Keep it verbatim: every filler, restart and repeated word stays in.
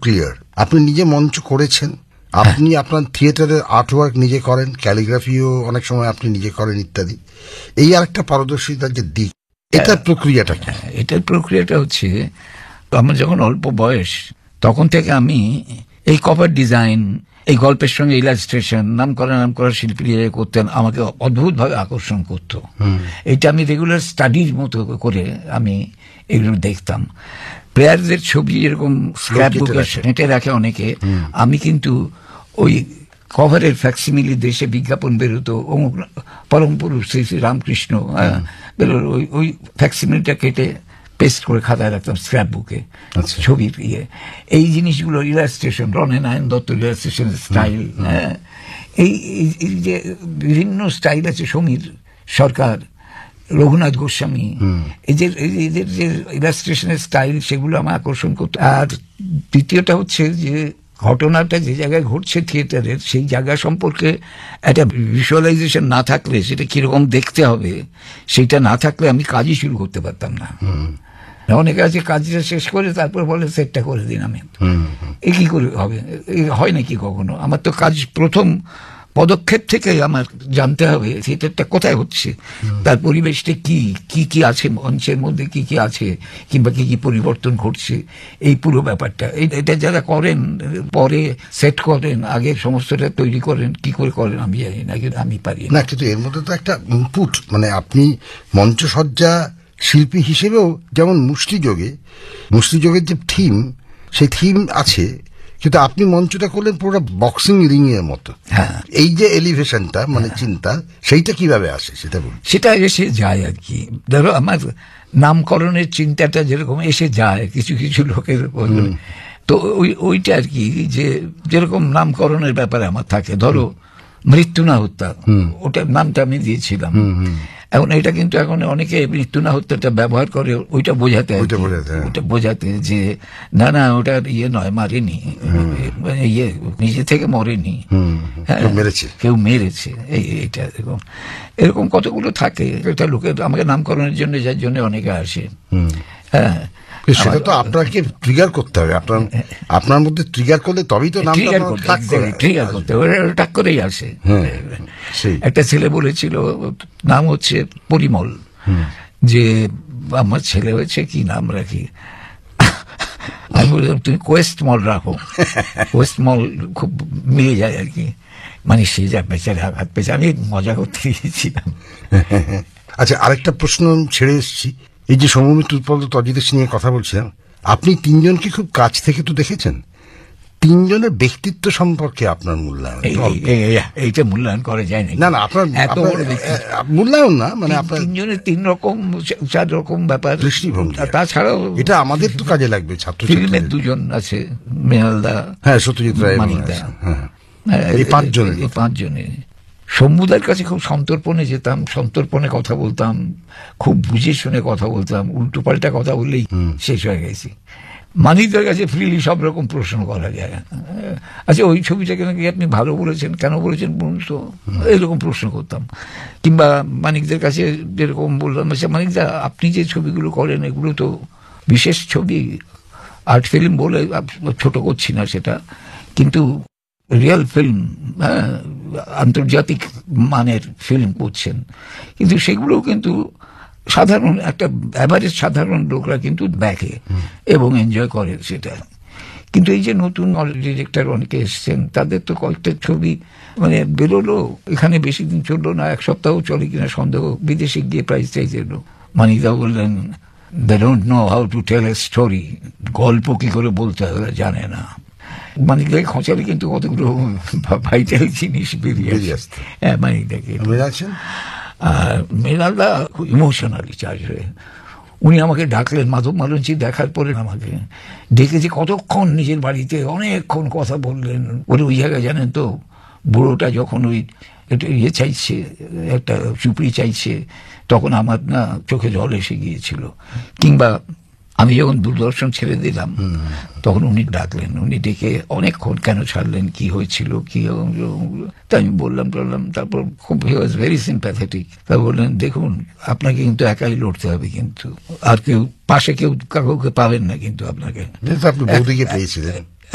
Clear. আপনি নিজে মঞ্চ করেছেন, আপনি আপনার থিয়েটারের আর্টওয়ার্ক নিজে করেন, ক্যালিগ্রাফিও অনেক সময় আপনি নিজে করেন ইত্যাদি। এই আর একটা পারদর্শিতার যে দিক, এটার প্রক্রিয়াটা কি? এটার প্রক্রিয়াটা হচ্ছে, আমার যখন অল্প বয়স তখন থেকে আমি এই কভার ডিজাইন, এই গল্পের সঙ্গে ইলাস্ট্রেশন, নাম করা নাম করা শিল্পী করতেন, আমাকে অদ্ভুতভাবে আকর্ষণ করত। এটা আমি রেগুলার স্টাডির মতো করে আমি এগুলো দেখতাম। প্লেয়ারদের ছবি এরকম স্ক্র্যাপ বুকে হেঁটে রাখে অনেকে, আমি কিন্তু ওই কভারের ফ্যাক্সিমিলি দেশে বিজ্ঞাপন বেরোতো, অমুক পরম পুরুষ শ্রী শ্রী রামকৃষ্ণ বেরোল, ওই ওই ফ্যাক্সিমিলিটা কেটে পেস্ট করে খাতায় রাখতাম স্ক্র্যাপ বুকে ছবির ইয়ে। এই জিনিসগুলো illustration, রনে Narayan Dutta illustration style, হ্যাঁ, এই যে বিভিন্ন স্টাইল আছে, সমীর সরকার, রঘুনাথ গোস্বামী, এদের এদের যে ইলাস্ট্রেশনের স্টাইল, সেগুলো আমার আকর্ষণ করতো। আর দ্বিতীয়টা হচ্ছে যে ঘটনাটা যে জায়গায় ঘটছে থিয়েটারের, সেই জায়গা সম্পর্কে একটা ভিজুয়ালাইজেশন না থাকলে, সেটা কিরকম দেখতে হবে সেইটা না থাকলে আমি কাজই শুরু করতে পারতাম না। অনেকে আছে কাজটা শেষ করে তারপর বলে সেটটা করে দিন, আমি এ কি করে হবে, হয় নাকি কখনো? আমার তো কাজ প্রথম পদক্ষেপ থেকে আমার জানতে হবে থিয়েটারটা কোথায় হচ্ছে, তার পরিবেশটা কি, কি কি আছে মঞ্চের মধ্যে, কি কি আছে, কিংবা কি কি পরিবর্তন ঘটছে, এই পুরো ব্যাপারটা। এটা যারা করেন, পরে সেট করেন, আগে সমস্তটা তৈরি করেন, কি করে করেন আমি জানি না, কিন্তু আমি পারি না। কিন্তু এর মধ্যে তো একটা ইনপুট, মানে আপনি মঞ্চসজ্জা শিল্পী হিসেবেও যেমন মুষ্টিযোগে, মুষ্টিযোগের যে থিম, সেই থিম আছে, কিন্তু আপনি মঞ্চটা করলেন পুরো বক্সিং রিং এর মতো। এই যে এলিভেশনটা, মানে চিন্তা, সেইটা কিভাবে আসে সেটা বলুন। সেটা এসে যায় আর কি। ধরো আমার নামকরণের চিন্তাটা যেরকম এসে যায় কিছু কিছু লোকের, তো ওই ওইটা আর কি, যে যেরকম নামকরণের ব্যাপারে আমার থাকে, ধরো মৃত্যু না হত্যা, ওটার নামটা আমি দিয়েছিলাম। এখন এটা কিন্তু এখন অনেকে মৃত্যু না হত্যাটা ব্যবহার করে ওইটা বোঝাতে, ওইটা বোঝাতে যে না না ওটার ইয়ে নয়, মারেনি, ইয়ে নিজে থেকে মরেনি, কেউ মেরেছে, এইটা এরকম এরকম কতগুলো থাকে। এটা লোকের আমাকে নামকরণের জন্য, যার জন্য অনেকে আসে। হ্যাঁ, সেটা তো আপনাকে ট্রিগার করতে হবে, আপনার আপনার মধ্যে ট্রিগার করলে তবেই তো ট্রিগার করতে ট্রিগার করতে টাক করেই আসে। একটা ছেলে বলেছিল, নাম হচ্ছে পরিমল, যে আমার ছেলে হয়েছে, কি নাম রাখি? আমি বললাম তুমি কোয়েস্ট মল রাখো, কোয়েস্ট মল খুব মিলে যায় আর কি, মানে সে যা বেচারে আঘাত পেয়েছে, আমি মজা করতে গিয়েছিলাম। আচ্ছা, আরেকটা প্রশ্ন ছেড়ে এসেছি, এই যে সৌম্যমিত্র উৎপল দত্ত অজিতেশ নিয়ে কথা বলছিলাম, আপনি তিনজনকে খুব কাছ থেকে তো দেখেছেন, তিনজনের ব্যক্তিত্ব সম্পর্কে আপনার মূল্যায়ন? এইটা মূল্যায়ন করা যায় না, না না আপনার এত মূল্যায়ন না, মানে আপনার তিনজনের তিন রকম চার রকম ব্যাপার, দৃষ্টিভঙ্গি। তাছাড়াও এটা আমাদের তো কাজে লাগবে। ছাত্র ফিল্মের দুজন আছে, মৃণালদা, হ্যাঁ, সত্যজিৎ রায়, মানিকদা, এই পাঁচজনে এই পাঁচজনে শম্ভুদার কাছে খুব সন্তর্পণে যেতাম, সন্তর্পণে কথা বলতাম, খুব বুঝে শুনে কথা বলতাম, উল্টো পাল্টা কথা বললেই শেষ হয়ে গেছি। মানিকদার কাছে ফ্রিলি সব রকম প্রশ্ন করা যায়, আচ্ছা ওই ছবিটাকে নাকি আপনি ভালো বলেছেন, কেন বলেছেন বলুন তো, এরকম প্রশ্ন করতাম। কিংবা মানিকদের কাছে যেরকম বললাম, আচ্ছা মানিকদা আপনি যে ছবিগুলো করেন এগুলো তো বিশেষ ছবি, আর্ট ফিল্ম বলে ছোট করছি না সেটা, কিন্তু রিয়েল ফিল্ম, হ্যাঁ, আন্তর্জাতিক মানের ফিল্ম করছেন, কিন্তু সেগুলোও কিন্তু সাধারণ একটা অ্যাভারেজ সাধারণ লোকরা কিন্তু দেখে এবং এনজয় করে সেটা। কিন্তু এই যে নতুন ডিরেক্টর অনেকে এসছেন, তাদের তো কয়েকটা ছবি মানে বেরোলো, এখানে বেশি দিন চললো না, এক সপ্তাহ চলে কিনা সন্দেহ, বিদেশে গিয়ে প্রাইজ চাইছিল। মানিকদা বললেন they don't know how to tell a story, গল্প কি করে বলতে হবে জানে না। মানিকদাকে খোঁচালে কিন্তু কতগুলো ভাইটাল জিনিস বেরিয়ে আসছে। হ্যাঁ, মানিকদাকে। আর মৃণালদা খুব ইমোশনালি চার্জ হয়ে উনি আমাকে ডাকলেন, মাধব মালঞ্চি দেখার পরে আমাকে ডেকেছে, কতক্ষণ নিজের বাড়িতে অনেকক্ষণ কথা বললেন। বলে ওই জায়গায় জানেন তো, বুড়োটা যখন ওই একটা ইয়ে চাইছে, একটা চুপড়ি চাইছে, তখন আমার না চোখে জল এসে গিয়েছিল। কিংবা আমি যখন দূরদর্শন ছেড়ে দিলাম তখন উনি ডাকলেন, উনি ডেকে অনেকক্ষণ কেন ছাড়লেন, কি হয়েছিল, কি, তাই আমি বললাম বললাম তারপর খুব হি ওয়াজ ভেরি সিম্প্যাথেটিক। তা বললেন দেখুন আপনাকে কিন্তু একাই লড়তে হবে, কিন্তু আর কেউ পাশে কেউ কাউকে পাবেন না, কিন্তু আপনাকে আপনি বৌদিকে পেয়েছিলেন।